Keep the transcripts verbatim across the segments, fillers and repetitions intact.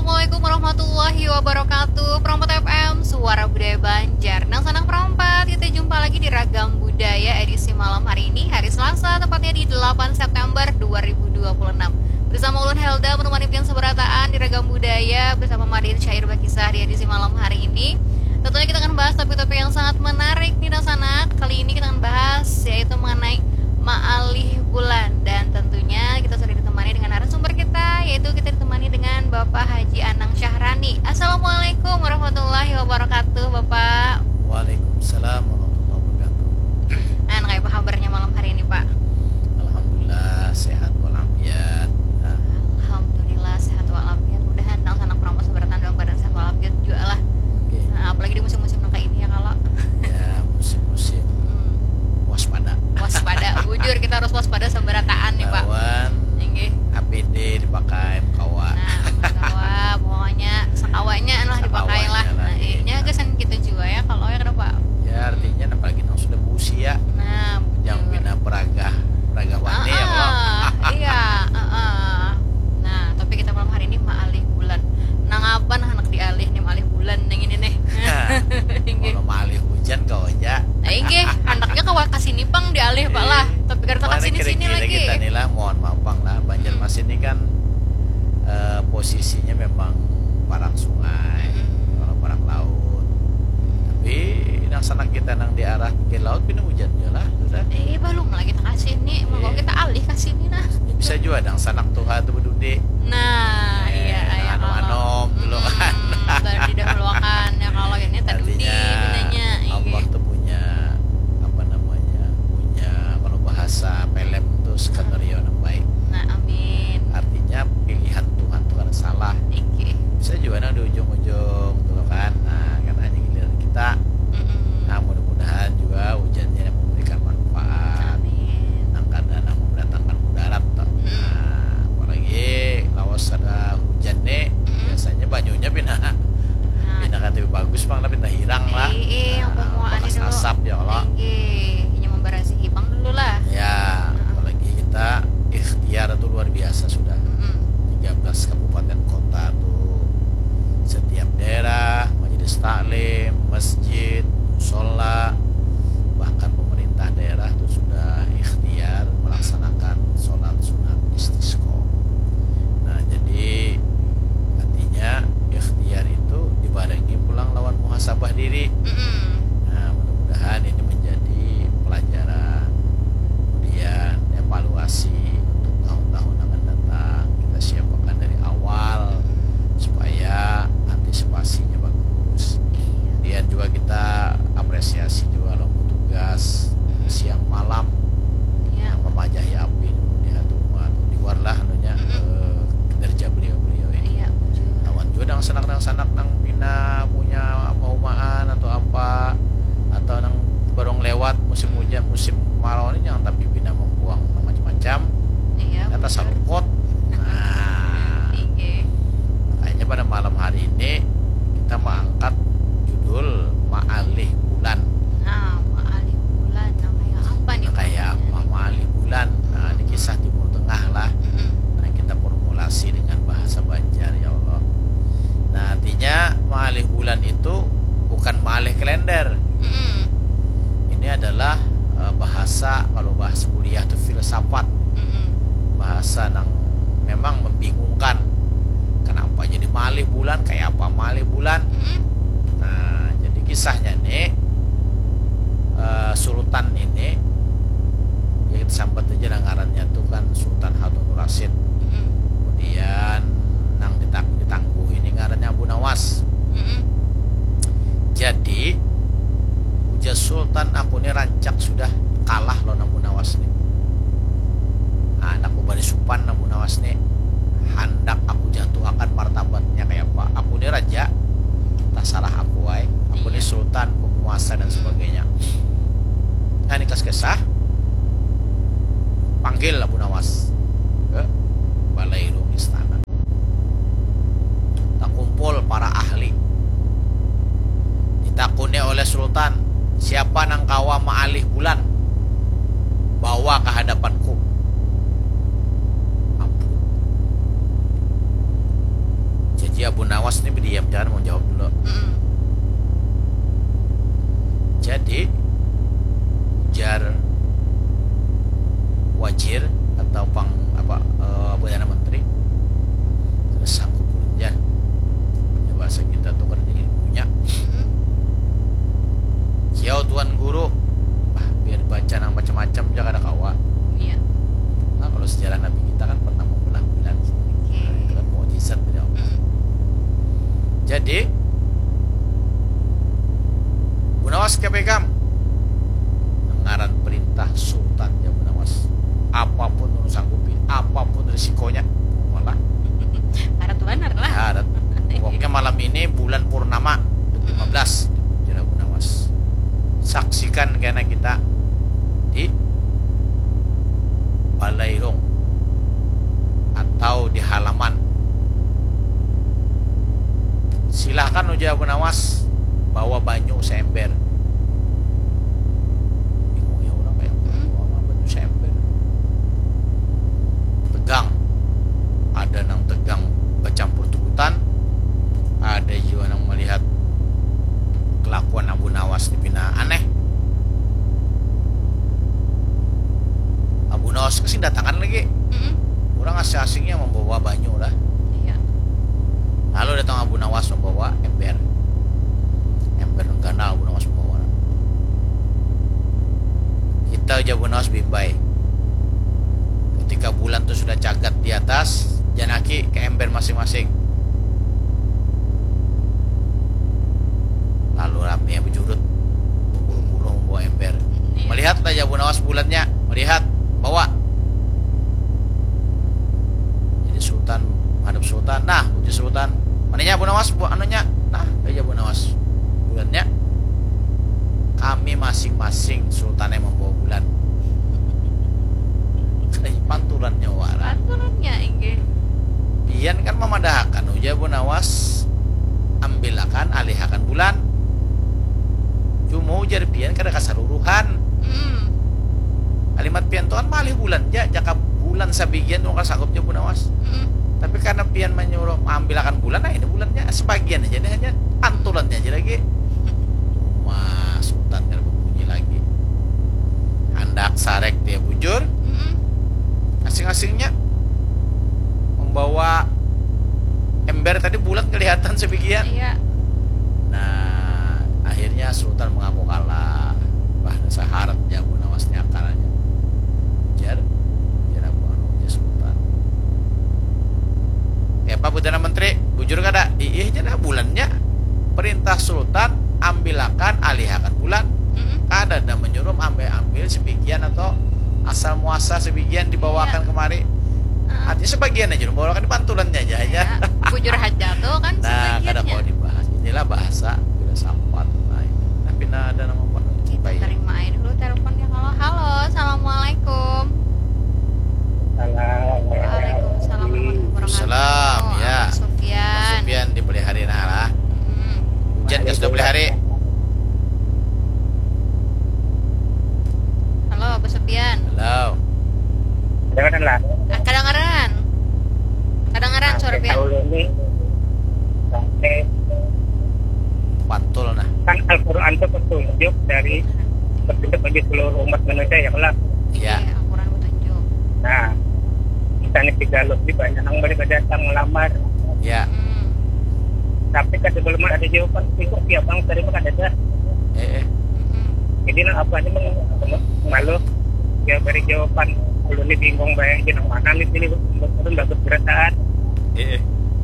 Assalamualaikum warahmatullahi wabarakatuh. Perompat F M, Suara Budaya Banjar. Nang sanang perompat, kita jumpa lagi di Ragam Budaya edisi malam hari ini, hari Selasa, tepatnya di delapan September dua ribu dua puluh enam. Bersama Ulun Helda menemani pian seberataan di Ragam Budaya bersama Madin Syair Bakisah di edisi malam hari ini. Tentunya kita akan bahas topik-topik yang sangat menarik nih dan sana. Kali ini kita akan bahas yaitu mengenai Ma'alih Bulan, dan tentunya kita sudah ditemani dengan narasumber kita, yaitu kita ditemani dengan Bapak Haji Anang Syahrani. Assalamualaikum warahmatullahi wabarakatuh, Bapak. Waalaikumsalam warahmatullahi wabarakatuh. Nah, kayak apa kabarnya malam hari ini, Pak? Alhamdulillah sehat walafiat. Nah, Alhamdulillah sehat walafiat. Mudahan nang sanang pramas seberatan dalam badan sehat walafiat juga lah. oke. Nah, apalagi di musim-musim kayak ini ya, kalau Ya musim-musim hmm, waspada. waspada. Bujur kita harus waspada seberataan nih, Pak. Lawan Nggih. A P D dipakai kawa. Nah, kawa pokoknya sakawanya lah dipakai lah. Sakawanya lah, Nah, iya. ini kesan gitu juga ya kalau ya kenapa? Ya artinya apalagi yang sudah berusia Nah, yang bujur. bina peragah peragah wani ya Allah. Ah, iya, heeh. Nah, tapi kita malam hari ini Ma'alih Bulan. Nang apa nah anak dialih nih Ma'alih Bulan yang ini nih. Inggih. Kalau malih hujan kau aja. Nah, inggih, anaknya ke kasini pang dialih Pak lah. Tapi karena Kemarin kasini sini kira-kira lagi. kita nih lah, mohon maaf Bang lah, Banjarmasin ini kan eh, posisinya memang parang sungai, Hmm. kalau parang laut. Tapi nang sana kita nang di arah pinggir laut pindah hujan je lah sudah. Eh, belum lagi kita kasini, mau Iya. kita alih kasini nah. Bisa juga nang sanak tuha tu bedudi. Nah, Eh, iya, iya anom anom dulu kan. Hmm, baru didahulukan ya kalau ini tadi Artinya binanya. Allah tuh punya apa namanya, punya kalau bahasa film tuh skenario yang baik. Nah, amin. Artinya pilihan Tuhan tuh kan salah. Inggih. Bisa juga nang di ujung-ujung tuh kan. Nah kan hanya giliran kita. Mm-mm. Nah mudah-mudahan juga hujannya memberikan manfaat. Amin. Nang kadang nang mendatangkan mudarat tuh. Nah apalagi lawas ada hujan nih, biasanya banyunya pindah Nah, pindah kan lebih bagus bang, tapi pindah hirang lah. iya, yang pemuaan bekas ini dulu. asap ya Allah. Inggih, hanya memberasi hibang dulu lah. Ya apalagi kita ikhtiar itu luar biasa sudah. Mm-mm. tiga belas kabupaten kota tuh, setiap daerah, majelis taklim, masjid, musola, bahkan pemerintah daerah tuh sudah ikhtiar melaksanakan sholat sunat istisqa. Nah jadi artinya ikhtiar itu dibarengi pulang lawan muhasabah diri. Mm-mm. Nah mudah-mudahan ini menjadi pelajaran, kemudian evaluasi untuk tahun-tahun akan datang. Kita siapkan dari awal supaya antisipasinya bagus. Kemudian juga kita apresiasi juga loh petugas siang malam Iya. yang memajahi api di rumah di luar lah anunya, eh, kinerja beliau-beliau ini. Iya, bujur. Lawan juga nang sanak nang sanak nang pina punya paumaan atau apa, atau nang barong lewat musim hujan musim kemarau ini jangan tapi pina membuang macam-macam Iya, atas bujur. salukot. Nah Inggih. makanya pada malam hari ini kita mengangkat judul Ma'alih Bulan. Nah, Ma'alih Bulan yang kayak apa nih? Nah, kayak apa Ma'alih Bulan? Nah ini kisah Timur Tengah lah. Mm-mm. Nah kita formulasi dengan bahasa Banjar ya Allah. Nah artinya Ma'alih Bulan itu bukan Ma'alih kalender. Mm-mm. Ini adalah eh, bahasa, kalau bahasa kuliah itu filsafat, Mm-mm. bahasa yang memang membingungkan. Kenapa jadi Ma'alih Bulan, kayak apa Ma'alih Bulan? Mm-mm. Nah jadi kisahnya nih, eh, Sultan ini ya kita sambat aja ngarannya tuh kan Sultan Harun Rasid. Mm-mm. Kemudian nang ditang ditangguh ini ngarannya Abu Nawas. Mm-mm. Jadi ujar Sultan, aku ini rancak sudah kalah lo Abu Nawas nih. Nah, anak Bani Supan Abu Nawas nih, hendak aku jatuhkan martabatnya kayak apa. Aku ini raja, tak salah aku ay. Aku ini Iya. sultan, penguasa dan sebagainya. Nah ini kas kesah, panggil Abu Nawas. Eh, Abu Nawas ini berdiam, jangan mau jawab dulu. Mm-mm. Jadi ujar wajir atau pang apa uh, perdana menteri sudah sanggup ya. Ya bahasa kita tuh kan ilmunya. Mm-mm. Kiau tuan guru, ah, biar baca nang macam-macam jangan ada kawa. Iya. Nah, kalau sejarah Nabi kita kan pernah membelah bulan. Oke. Nah, itu kan mukjizat dari Allah. Mm-mm. Jadi Bu Nawas kepegang mengaran perintah Sultan ya Bu Nawas. Apapun yang sanggupi, apapun risikonya, malah Para tuan lah. ada. Pokoknya malam ini bulan purnama lima belas jadi Bu Nawas. Saksikan karena kita di Balairung atau di halaman. Silahkan ujar Bu Nawas bawa banyu seember. Bingung ya orang kayak bawa banyu seember. Tegang, ada nang tegang bercampur turutan, ada juga nang melihat kelakuan Abu Nawas di Pina aneh. Abu Nawas kesini datangan lagi. Mm-mm. Orang asing-asingnya membawa banyu lah. Iya. Lalu datang Abu Nawas membawa ember. Ember nenggana Abu Nawas membawa. Kita aja Abu Nawas bimbai. Ketika bulan itu sudah cagat di atas, Janaki ke ember masing-masing. Lalu rame yang berjurut berburu-buru membawa ember. Iya. Melihat aja Abu Nawas bulannya, melihat bawa. Jadi Sultan hadap Sultan, nah uji Sultan, mananya Abu Nawas buat anunya, nah aja Abu Nawas bulannya. Kami masing-masing Sultannya membawa bulan. Kayak pantulannya wara. Aturannya inggih. Pian kan memadahkan uji Abu Nawas, ambilakan alihkan bulan. Cuma ujar pian kada kasaruruhan. Mm. Kalimat pian tuan malih bulan ja jaka bulan sabigian tuh sanggup Abu Nawas. Mm. Tapi karena pian menyuruh ambilakan bulan, nah ini bulannya sebagian aja deh, hanya pantulannya aja lagi. Wah, Sultan kan berbunyi lagi. Hendak sarek dia bujur, Mm. asing-asingnya membawa ember tadi bulan kelihatan sebagian. Iya. Nah, akhirnya Sultan mengaku kalah. Bahkan seharap dia Abu Nawas akalnya. Jar, jar Abu Nawas Sultan. Ya Pak Perdana Menteri, bujur kada? Iya aja dah bulannya. Perintah Sultan ambilakan alihkan bulan. Mm. Kada ada menyuruh ambil-ambil sebagian atau asal muasal sebagian dibawakan Iya. kemari. Ah. Artinya sebagian aja dibawakan di pantulannya aja aja. Iya. Bujur hajat tuh kan Nah, kadang sebagiannya. mau dibahas. Inilah bahasa filsafat. Nah, ini. Tapi nah ada nama Pak. Kita Baik. terima aja dulu teleponnya. Halo, halo, assalamualaikum. Waalaikumsalam warahmatullahi wabarakatuh. Salam, ya. Mas Sofyan. Mas Sufyan dibeli hari nah. Hmm. Hujan ke sudah beli hari. Halo, Pak Sofyan. Halo. Dengar lah. Ah, kadang-kadang. Kadang-kadang suara Pian. Tahun ini sampai Pantul nah. kan Al-Quran itu petunjuk dari petunjuk bagi seluruh umat manusia ya Allah. Iya. Iya, Al-Quran petunjuk. Nah, misalnya tiga lebih banyak yang mereka datang melamar, Ya. Hmm. tapi kan sebelum ada jawaban itu tiap bang terima kan ada. Eh, eh. Hmm. Jadi nah apa ini malu ya beri jawaban. Kalau ini bingung bayang jenang mana nih pilih betul nggak berkerasaan. Eh, eh.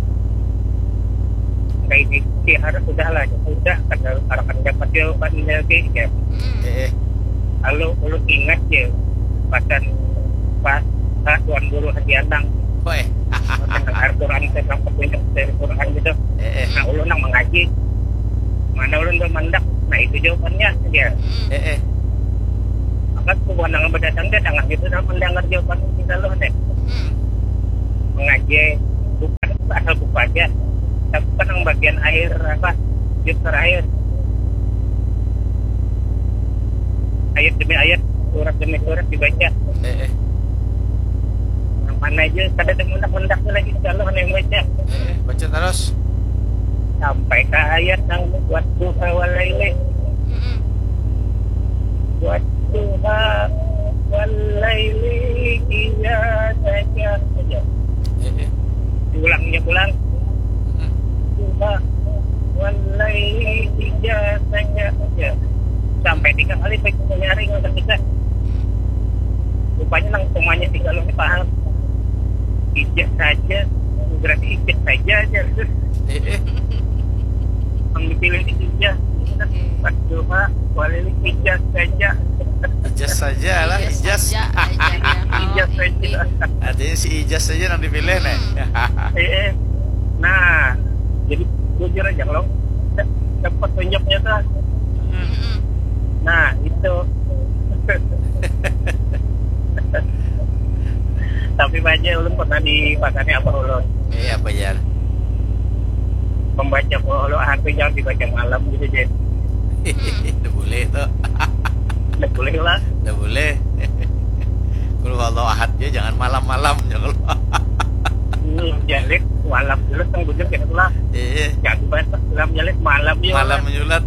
Kayak ini sih harus sudah lah, sudah kada akan dapat jawaban lagi ya. Hmm. Eh, eh. Lalu lu ingat ya pasan pas pas tuan guru Haji Anang Woi. tentang Al-Quran tentang petunjuk dari Quran gitu. Eh, eh. Nah ulun nang mengaji mana ulun udah mendak, nah itu jawabannya dia. Hmm. Eh, eh. Maka sebuah nang berdatang datang gitu dan mendengar jawaban kita loh deh. Hmm. Mengaji bukan asal buku aja, tapi kan yang bagian air apa juz terakhir. Ayat demi ayat, surat demi surat dibaca. Eh, eh. Yang mana aja kada ada mendak-mendak lagi kalau yang baca. Eh, eh. Baca terus. sampai ke ayat yang buat duha walaili Mm-mm. buat duha walaili iya saja saja Eh, eh. diulangnya pulang Mm. duha walaili iya saja saja sampai tiga kali baik nyari yang ketiga rupanya nang semuanya tiga lo paham ijaz saja berarti ijaz saja aja Eh, eh. yang dipilih di ijaz pas duha walaili ijaz saja Ijaz saja lah, Ijaz ijaz. saja aja ya. Oh, ijaz ini. saja Artinya si ijaz saja yang dipilih nih. eh, eh. Nah jadi jujur aja kalau da- dapat tunjuknya tuh Mm-mm. nah itu tapi baca ulun pernah dipakani apa ulun Eh, apa ya? membaca ulun hati jangan dibaca malam gitu jadi Udah boleh tuh. nggak boleh lah Udah boleh. Kalau Allah ahad ya jangan malam-malam jangan. hmm, jalik malam dulu sang bujur kita lah Eh, jangan dibaca dalam jalik malam ya malam menyulat.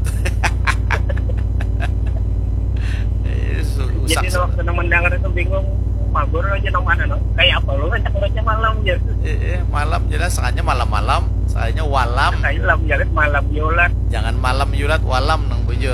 Eh, su- jadi usak- waktu nang mendengar itu bingung mabur aja nang mana no kayak apa lu ngajak baca malam ya Eh, eh, malam jelas soalnya malam-malam, soalnya walam. kayak lam jalik malam yolat Jangan malam yulat walam nang bujur.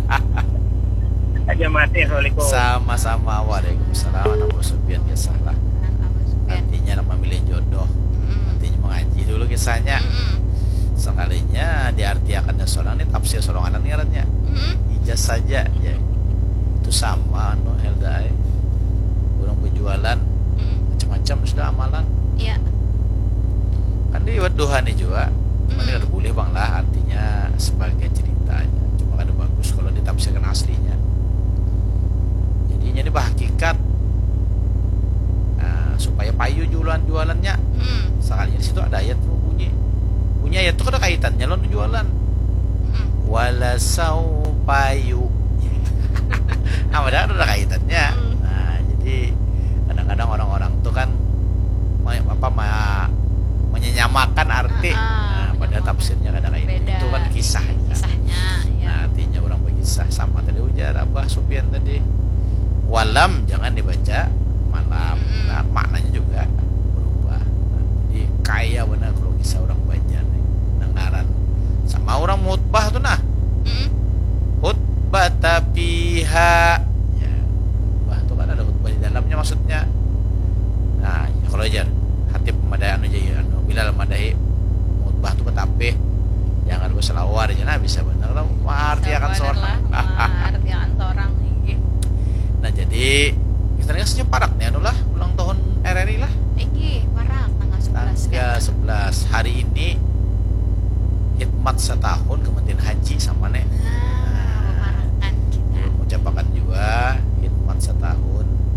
aja mati assalamualaikum Sama-sama. Waalaikumsalam. Nama Sufyan biasalah. Kan Abah Sufyan. Nantinya nama milih jodoh. Mm-mm. Nantinya mengaji dulu kisahnya. Mm-mm. Sekalinya diartiakan seorang ini tafsir seorang anak nirannya. Mm-mm. Ijaz saja ya. Itu sama no Helda. eh. Orang berjualan Mm-mm. macam-macam sudah amalan. Iya. Kan di duha nih juga. Cuma Mm-mm. ada boleh bang lah artinya sebagai ceritanya. Cuma kan bagus kalau ditafsirkan aslinya. Jadinya ini bah hakikat. Nah, supaya payu jualan-jualannya. Mm-mm. Sekalinya di situ ada ayat tuh bunyi. Bunyi ayat tuh ada kaitannya lo jualan. Mm-mm. Wala saupayu. Nah, padahal ada kaitannya. Hmm. Nah, jadi kadang-kadang orang-orang tuh kan me- apa ma- menyenyamakan arti. Ah, ah, Nah, pada menyamakan. tafsirnya kadang-kadang Beda. itu kan kisahnya. Kisahnya ya. Nah, artinya orang berkisah sama tadi ujar Abah Sufyan tadi. Walam jangan dibaca malam. Mm-mm. Nah, maknanya juga berubah. Nah, jadi kaya benar kalau kisah orang Banjar nih. Dengaran sama orang mutbah tuh nah. Mm-mm. Khutbah tapiha ya, khutbah itu kan ada khutbah di dalamnya maksudnya. Nah ya, kalau aja hati pemadaian aja ya anu, bila madahi khutbah itu ketapih jangan gue selawar aja nah bisa bener lah arti akan Sabar seorang. lah, arti akan seorang ini. Nah jadi kita lihat separak nih anu lah ulang tahun R R I lah Iki, warak tanggal sebelas tanggal kan. sebelas hari ini hikmat setahun Kementerian Haji sama nih Nah, memarakan kita. mengucapkan juga hikmat setahun